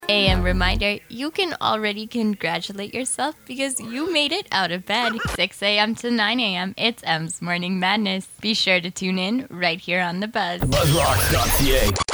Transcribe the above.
a.m. reminder, you can already congratulate yourself because you made it out of bed. 6 a.m. to 9 a.m., it's M's Morning Madness. Be sure to tune in right here on The Buzz. Buzzrocks.ca